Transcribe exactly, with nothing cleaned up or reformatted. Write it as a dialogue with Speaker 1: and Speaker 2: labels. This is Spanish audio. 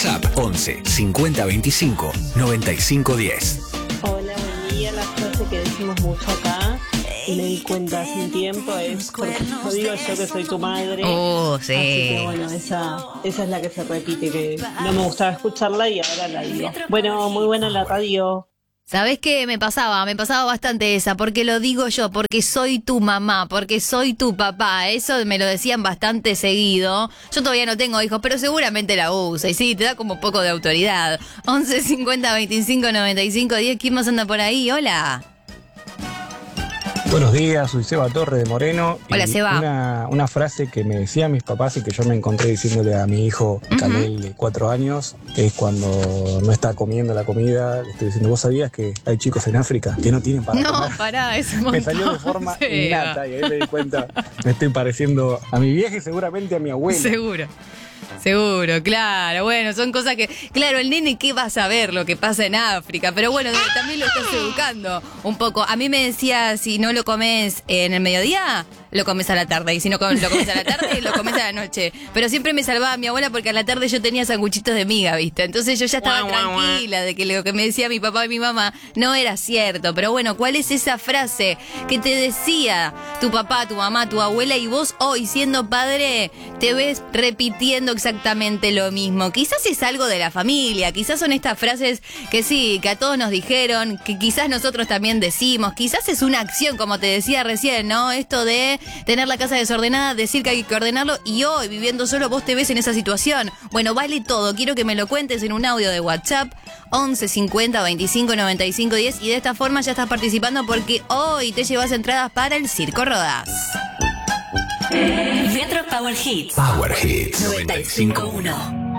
Speaker 1: WhatsApp once cincuenta veinticinco noventa y cinco diez.
Speaker 2: Hola, buen día. La frase que decimos mucho acá y me di cuenta hace un tiempo es porque yo digo yo que soy tu madre.
Speaker 3: Oh, sí.
Speaker 2: Así que bueno, esa, esa es la que se repite, que no me gustaba escucharla y ahora la digo. Bueno, muy buena la radio.
Speaker 3: ¿Sabés qué? Me pasaba, me pasaba bastante esa, porque lo digo yo, porque soy tu mamá, porque soy tu papá. Eso me lo decían bastante seguido. Yo todavía no tengo hijos, pero seguramente la usa. Y sí, te da como un poco de autoridad. once cincuenta veinticinco noventa y cinco diez. ¿Quién más anda por ahí? Hola.
Speaker 4: Buenos días, soy Seba Torre de Moreno.
Speaker 3: Hola,
Speaker 4: y
Speaker 3: Seba.
Speaker 4: Una, una frase que me decían mis papás y que yo me encontré diciéndole a mi hijo Canel de cuatro años es cuando no está comiendo la comida, le estoy diciendo, ¿vos sabías que hay chicos en África que no tienen para
Speaker 3: No,
Speaker 4: comer?
Speaker 3: pará, es un
Speaker 4: Me
Speaker 3: montón.
Speaker 4: salió de forma
Speaker 3: Seba.
Speaker 4: innata y ahí me di cuenta, me estoy pareciendo a mi vieja y seguramente a mi abuela.
Speaker 3: Seguro. Seguro, claro, bueno, son cosas que, claro, el nene qué va a saber lo que pasa en África, pero bueno, también lo estás educando un poco. A mí me decía, si no lo comes en el mediodía, lo comes a la tarde, y si no com- lo comes a la tarde, lo comes a la noche. Pero siempre me salvaba mi abuela porque a la tarde yo tenía sanguchitos de miga, ¿viste? Entonces yo ya estaba tranquila de que lo que me decía mi papá y mi mamá no era cierto. Pero bueno, ¿cuál es esa frase que te decía tu papá, tu mamá, tu abuela y vos hoy siendo padre te ves repitiendo exactamente lo mismo? Quizás es algo de la familia, quizás son estas frases que sí, que a todos nos dijeron, que quizás nosotros también decimos, quizás es una acción, como te decía recién, ¿no? Esto de tener la casa desordenada, decir que hay que ordenarlo y hoy, viviendo solo, vos te ves en esa situación. Bueno, vale todo. Quiero que me lo cuentes en un audio de WhatsApp once cincuenta veinticinco noventa y cinco diez y de esta forma ya estás participando porque hoy te llevas entradas para el Circo Rodás.
Speaker 5: Metro Power Hits.
Speaker 1: Power Hits
Speaker 5: noventa y cinco punto uno.